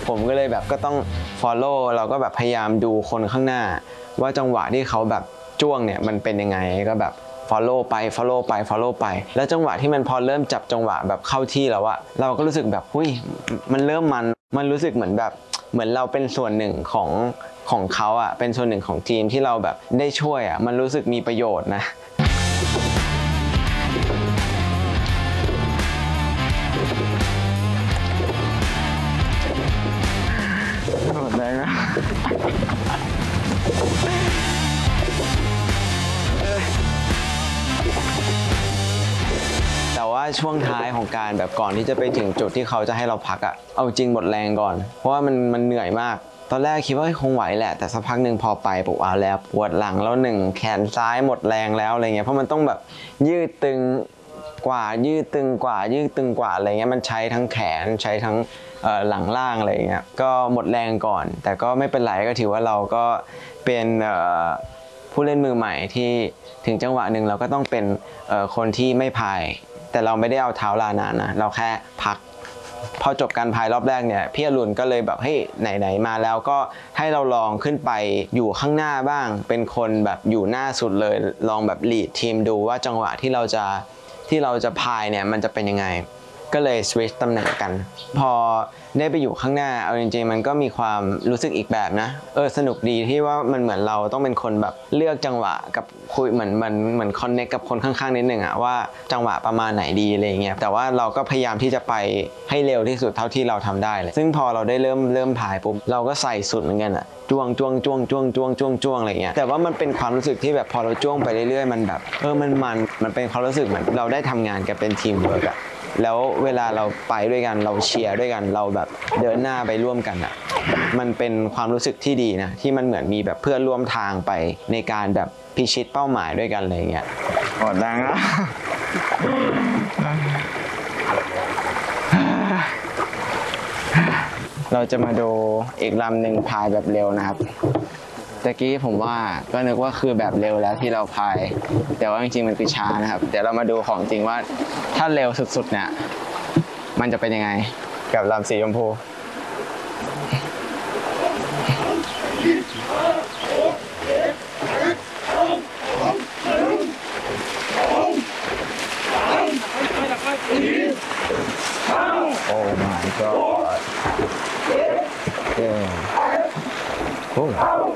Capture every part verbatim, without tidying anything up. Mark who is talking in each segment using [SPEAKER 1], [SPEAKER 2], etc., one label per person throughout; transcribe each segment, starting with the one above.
[SPEAKER 1] ผมก็เลยแบบก็ต้อง follow เราก็แบบพยายามดูคนข้างหน้าว่าจังหวะที่เขาแบบจ้วงเนี่ยมันเป็นยังไงก็แบบ follow ไป follow ไป follow ไปแล้วจังหวะที่มันพอเริ่มจับจังหวะแบบเข้าที่แล้วอะเราก็รู้สึกแบบหุ้ยมันเริ่มมันมันรู้สึกเหมือนแบบเหมือนเราเป็นส่วนหนึ่งของของเขาอะเป็นส่วนหนึ่งของทีมที่เราแบบได้ช่วยอะมันรู้สึกมีประโยชน์นะหมดแรงนะแต่ว่าช่วงท้ายของการแบบก่อนที่จะไปถึงจุดที่เขาจะให้เราพักอะเอาจริงหมดแรงก่อนเพราะว่ามันมันเหนื่อยมากตอนแรกคิดว่าคงไหวแหละแต่สักพักหนึ่งพอไปปุ๊บเอาแล้วปวดหลังแล้วหนึ่งแขนซ้ายหมดแรงแล้วอะไรเงี้ยเพราะมันต้องแบบยืดตึงกว่ายืดตึงกว่ายืดตึงกว่าอะไรเงี้ยมันใช้ทั้งแขนใช้ทั้งหลังล่างอะไรเงี้ยก็หมดแรงก่อนแต่ก็ไม่เป็นไรก็ถือว่าเราก็เป็นผู้เล่นมือใหม่ที่ถึงจังหวะหนึ่งเราก็ต้องเป็นคนที่ไม่พายแต่เราไม่ได้เอาเท้าลานานนะเราแค่พักพอจบการพายรอบแรกเนี่ยพี่อรุณก็เลยแบบเฮ้ยไหนๆมาแล้วก็ให้เราลองขึ้นไปอยู่ข้างหน้าบ้างเป็นคนแบบอยู่หน้าสุดเลยลองแบบลีดทีมดูว่าจังหวะที่เราจะที่เราจะพายเนี่ยมันจะเป็นยังไงก็เลยสวิตช์ตำแหน่งกันพอได้ไปอยู่ข้างหน้าเอาจริงๆมันก็มีความรู้สึกอีกแบบนะเออสนุกดีที่ว่ามันเหมือนเราต้องเป็นคนแบบเลือกจังหวะกับคุยเหมือนเหมือนเหมือนคอนเนคกับคนข้างๆนิดนึงอะว่าจังหวะประมาณไหนดีอะไรเงี้ยแต่ว่าเราก็พยายามที่จะไปให้เร็วที่สุดเท่าที่เราทำได้เลยซึ่งพอเราได้เริ่มเริ่มพายปุ๊บเราก็ใส่สุดเหมือนกันอะจ้วงจ้วงจ้วงจ้วงจ้วงจ้วงจ้วงอะไรเงี้ยแต่ว่ามันเป็นความรู้สึกที่แบบพอเราจ้วงไปเรื่อยๆมันแบบเออมันมันมันเป็นความรู้สึกเหมือนเราได้ทำงานกันเป็นทีมเวิร์กอะแล้วเวลาเราไปด้วยกันเราเชียร์ด้วยกันเราแบบเดินหน้าไปร่วมกันอ่ะมันเป็นความรู้สึกที่ดีนะที่มันเหมือนมีแบบเพื่อนร่วมทางไปในการแบบพิชิตเป้าหมายด้วยกันอะไรเงี้ยหมดแรงแล้วเราจะมาดูอีกลำหนึ่งพายแบบเร็วนะครับตะกี้ผมว่าก็นึกว่าคือแบบเร็วแล้วที่เราพายแต่ว่าจริงๆมันคือช้านะครับเดี๋ยวเรามาดูของจริงว่าถ้าเร็วสุดๆเนี่ยมันจะเป็นยังไงกับลำสีชมพูโอ้ my god โอ้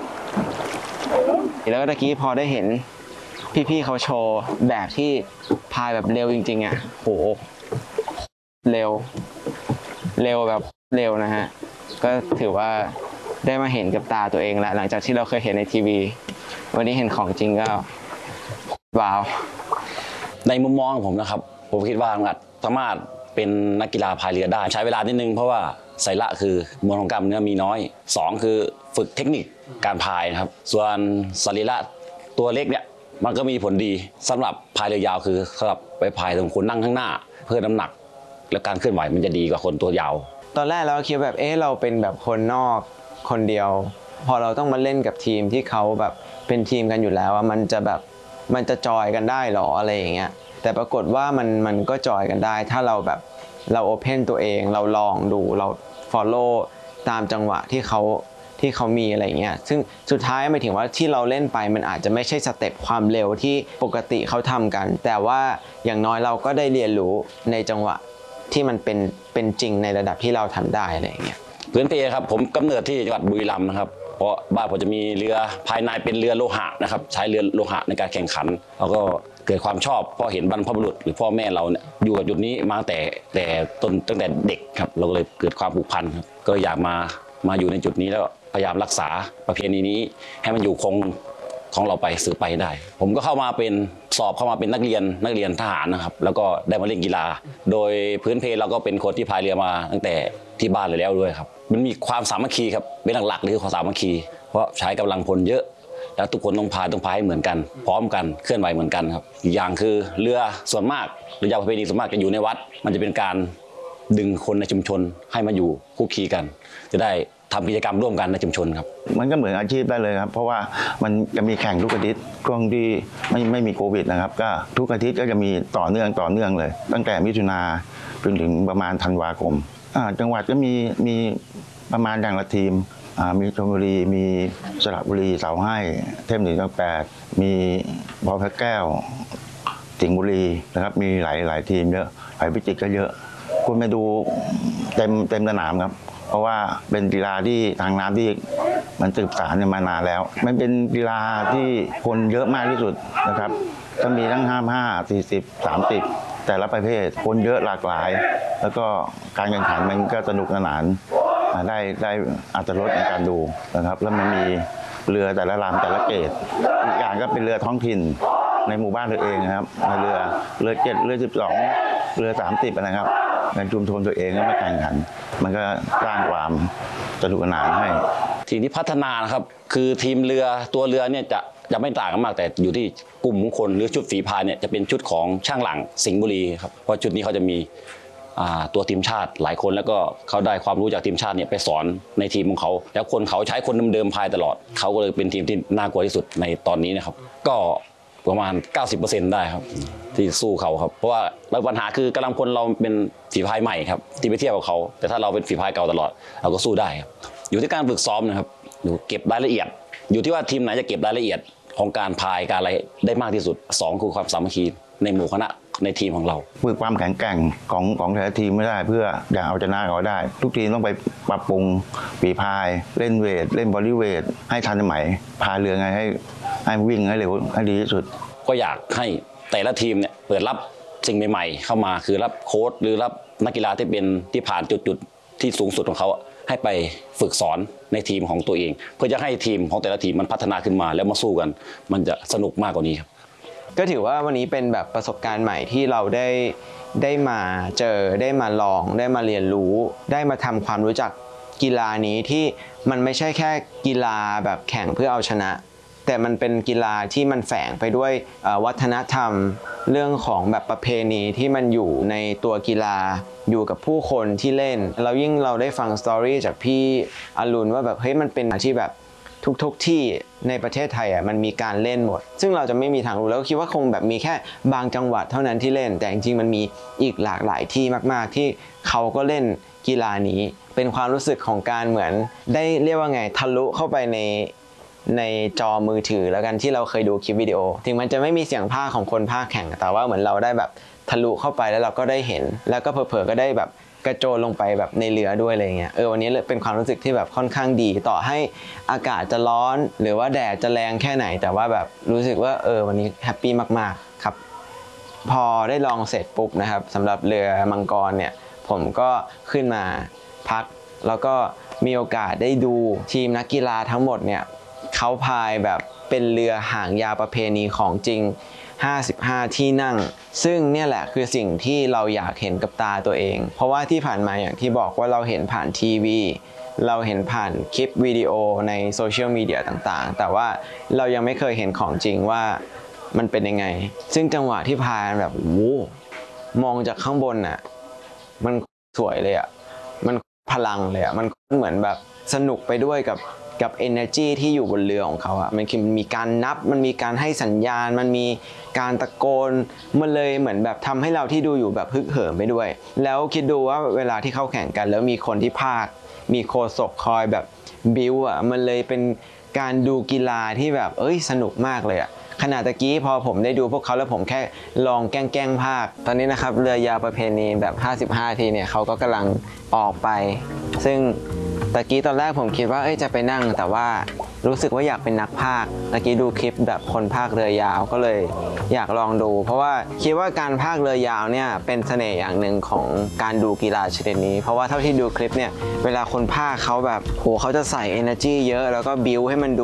[SPEAKER 1] แล้วตะกี้พอได้เห็นพี่ๆเขาโชว์แบบที่พายแบบเร็วจริงๆอ่ะโหเร็วเร็วแบบเร็วนะฮะก็ถือว่าได้มาเห็นกับตาตัวเองแล้วหลังจากที่เราเคยเห็นในทีวีวันนี้เห็นของจริงก็ว้าว
[SPEAKER 2] ในมุมมองของผมนะครับผมคิดว่างัดสามารถเป็นนักกีฬาพายเรือได้ใช้เวลานิดนึงเพราะว่าไสละคือมวลของกล้ามเนื้อมีน้อยสองคือฝึกเทคนิคการพายนะครับส่วนสรีระตัวเล็กเนี่ยมันก็มีผลดีสำหรับพายเรือยาวคือสำหรับไปพายตรงคนนั่งข้างหน้าเพื่อน้ำหนักและการเคลื่อนไหวมันจะดีกว่าคนตัวยาว
[SPEAKER 1] ตอนแรกเราคิดแบบเอ๊ะเราเป็นแบบคนนอกคนเดียวพอเราต้องมาเล่นกับทีมที่เขาแบบเป็นทีมกันอยู่แล้วว่ามันจะแบบมันจะจอยกันได้หรออะไรอย่างเงี้ยแต่ปรากฏว่ามันมันก็จอยกันได้ถ้าเราแบบเราโอเพนตัวเองเราลองดูเรา follow ตามจังหวะที่เขาที่เขามีอะไรเงี้ยซึ่งสุดท้ายหมายถึงว่าที่เราเล่นไปมันอาจจะไม่ใช่สเต็ปความเร็วที่ปกติเขาทำกันแต่ว่าอย่างน้อยเราก็ได้เรียนรู้ในจังหวะที่มันเป็นเป็นจริงในระดับที่เราทำได้อะไรเงี้ย
[SPEAKER 2] พื้นเพครับผมกำเนิดที่จังหวัดบุรีรัมย์นะครับเพราะบ้านผมจะมีเรือภายในเป็นเรือโลหะนะครับใช้เรือโลหะในการแข่งขันแล้วก็เกิดความชอบเพราะเห็นบรรพบุรุษหรือพ่อแม่เราเนี่ยอยู่กับจุดนี้มาแต่แต่ต้นตั้งแต่เด็กครับเราเลยเกิดความผูกพันครับก็อยากมามาอยู่ในจุดนี้แล้วพยายามรักษาประเพณีนี้ให้มันอยู่คงของเราไปสืบไปได้ผมก็เข้ามาเป็นสอบเข้ามาเป็นนักเรียนนักเรียนทหารนะครับแล้วก็ได้มาเล่นกีฬาโดยพื้นเพเราก็เป็นคนที่พายเรือมาตั้งแต่ที่บ้านเลยแล้วด้วยครับมันมีความสามัคคีครับเป็นหลักๆเลยคือความสามัคคีเพราะใช้กำลังพลเยอะแล้วทุกคนต้องพายต้องพายเหมือนกันพร้อมกันเคลื่อนไหวเหมือนกันครับอีกอย่างคือเรือส่วนมากเรือยาวประเพณีส่วนมากจะอยู่ในวัดมันจะเป็นการดึงคนในชุมชนให้มาอยู่คู่คีกันจะได้ทำกิจกรรมร่วมกันในชุมชนครับ
[SPEAKER 3] มันก็เหมือนอาชีพได้เลยครับเพราะว่ามันจะมีแข่งทุกอาทิตย์ช่วงที่ไม่ไม่มีโควิดนะครับก็ทุกอาทิตย์ก็จะมีต่อเนื่องต่อเนื่องเลยตั้งแต่มิถุนาจนถึงประมาณธันวาคมอ่าจังหวัดก็มีมีประมาณอย่างละทีมอ่ามีชลบุรีมีสระบุรีเสาให้เทพหนึ่งจังแปดมีบอลพระแก้วสิงห์บุรีนะครับมีหลายหลายทีมเยอะหลายพิจิตรก็เยอะคุณไปดูเต็มเต็มสนามครับเพราะว่าเป็นกีฬาที่ทางน้ำที่มันสืบสานมานานแล้วมันเป็นกีฬาที่คนเยอะมากที่สุดนะครับก็มีทั้งห้าห้าสี่สิบสามสิบแต่ละประเภทคนเยอะหลากหลาย แล้วก็การแข่งขันมันก็สนุกสนานได้ได้อรรถรสในการดูนะครับแล้วมันมีเรือแต่ละลำแต่ละเกตอีกอย่างก็เป็นเรือท้องถิ่นในหมู่บ้านตัวเองนะครับเรือเรือเจ็ดเรือสิบสองเรือสามสิบนะครับในชุมชนตัวเองก็มาแข่งขันมันก็สร้างความสนุกสนานให้
[SPEAKER 2] ทีมที่พัฒนานะครับคือทีมเรือตัวเรือเนี่ยจะจะไม่ต่างกันมากแต่อยู่ที่กลุ่มของคนหรือชุดฝีพายเนี่ยจะเป็นชุดของช่างหลังสิงห์บุรีครับเพราะชุดนี้เขาจะมีตัวทีมชาติหลายคนแล้วก็เขาได้ความรู้จากทีมชาติเนี่ยไปสอนในทีมของเขาแล้วคนเขาใช้คนเดิมๆพายตลอดเขาก็เลยเป็นทีมที่น่ากลัวที่สุดในตอนนี้นะครับก็ประมาณ เก้าสิบเปอร์เซ็นต์ ได้ครับที่สู้เขาครับเพราะว่าปัญหาคือกำลังพลเราเป็นฝีพายใหม่ครับที่ไปเทียบกับเขาแต่ถ้าเราเป็นฝีพายเก่าตลอดเราก็สู้ได้ครับอยู่ที่การฝึกซ้อมนะครับอยู่เก็บรายละเอียดอยู่ที่ว่าทีมไหนจะเก็บรายละเอียดของการพายการอะไรได้มากที่สุดสองคือความสามัคคีในหมู่คณะในทีมของเรา
[SPEAKER 3] ฝึกความแข็งแกร่งของของแต่ละทีมไม่ได้เพื่ออยากเอาชนะเขาได้ทุกทีมต้องไปปรับปรุงฝีพายเล่นเวทเล่นบอดี้เวทให้ทันสมัยพายเรือไงให้ให้วิ่งให้เร็วให้ดีที่สุด
[SPEAKER 2] ก็อยากให้แต่ละทีมเนี่ยเปิดรับสิ่งใหม่ๆเข้ามาคือรับโค้ชหรือรับนักกีฬาที่เป็นที่ผ่านจุดๆที่สูงสุดของเขาให้ไปฝึกสอนในทีมของตัวเองเพื่อจะให้ทีมของแต่ละทีมมันพัฒนาขึ้นมาแล้วมาสู้กันมันจะสนุกมากกว่านี้ครับ
[SPEAKER 1] ก็ถือว่าวันนี้เป็นแบบประสบการณ์ใหม่ที่เราได้ได้มาเจอได้มาลองได้มาเรียนรู้ได้มาทำความรู้จักกีฬานี้ที่มันไม่ใช่แค่กีฬาแบบแข่งเพื่อเอาชนะแต่มันเป็นกีฬาที่มันแฝงไปด้วยวัฒนธรรมเรื่องของแบบประเพณีที่มันอยู่ในตัวกีฬาอยู่กับผู้คนที่เล่นเรายิ่งเราได้ฟังสตอรี่จากพี่อรุณว่าแบบเฮ้ยมันเป็นที่แบบทุกๆที่ในประเทศไทยอ่ะมันมีการเล่นหมดซึ่งเราจะไม่มีทางรู้แล้วคิดว่าคงแบบมีแค่บางจังหวัดเท่านั้นที่เล่นแต่จริงๆมันมีอีกหลากหลายที่มากๆที่เขาก็เล่นกีฬานี้เป็นความรู้สึกของการเหมือนได้เรียกว่าไงทะลุเข้าไปในในจอมือถือแล้วกันที่เราเคยดูคลิปวิดีโอถึงมันจะไม่มีเสียงพากย์ของคนพากย์แข่งแต่ว่าเหมือนเราได้แบบทะลุเข้าไปแล้วเราก็ได้เห็นแล้วก็เผลอๆก็ได้แบบกระโจนลงไปแบบในเรือด้วยอะไรเงี้ยเออวันนี้เป็นความรู้สึกที่แบบค่อนข้างดีต่อให้อากาศจะร้อนหรือว่าแดดจะแรงแค่ไหนแต่ว่าแบบรู้สึกว่าเออวันนี้แฮปปี้มากๆครับพอได้ลองเสร็จปุ๊บนะครับสำหรับเรือมังกรเนี่ยผมก็ขึ้นมาพักแล้วก็มีโอกาสได้ดูทีมนักกีฬาทั้งหมดเนี่ยเขาพายแบบเป็นเรือหางยาวประเพณีของจริงห้าสิบห้าที่นั่งซึ่งเนี่ยแหละคือสิ่งที่เราอยากเห็นกับตาตัวเองเพราะว่าที่ผ่านมาอย่างที่บอกว่าเราเห็นผ่านทีวีเราเห็นผ่านคลิปวิดีโอในโซเชียลมีเดียต่างๆแต่ว่าเรายังไม่เคยเห็นของจริงว่ามันเป็นยังไงซึ่งจังหวะที่พายแบบโอ้มองจากข้างบนน่ะมันสวยเลยอ่ะมันพลังเลยอ่ะมันเหมือนแบบสนุกไปด้วยกับกับ energy ที่อยู่บนเรือของเขาอะมันมีการนับมันมีการให้สัญญาณมันมีการตะโกนมันเลยเหมือนแบบทำให้เราที่ดูอยู่แบบฮึกเหิมไปด้วยแล้วคิดดูว่าเวลาที่เขาแข่งกันแล้วมีคนที่พากย์มีโค้ชคอยแบบบิวอะมันเลยเป็นการดูกีฬาที่แบบเอ้ยสนุกมากเลยอะขณะตะกี้พอผมได้ดูพวกเขาแล้วผมแค่ลองแกล้งๆพากย์ตอนนี้นะครับเรือยาวประเพณีแบบห้าสิบห้าทีเนี่ยเขาก็กำลังออกไปซึ่งตะกี้ตอนแรกผมคิดว่าเอ้ยจะไปนั่งแต่ว่ารู้สึกว่าอยากเป็นนักพากย์ตะกี้ดูคลิปแบบคนพากย์เรือยาวก็เลยอยากลองดูเพราะว่าคิดว่าการพากย์เรือยาวเนี่ยเป็นเสน่ห์อย่างหนึ่งของการดูกีฬาชนิดนี้เพราะว่าเท่าที่ดูคลิปเนี่ยเวลาคนพากย์เขาแบบโหเขาจะใส่ energy เยอะแล้วก็บิวให้มันดู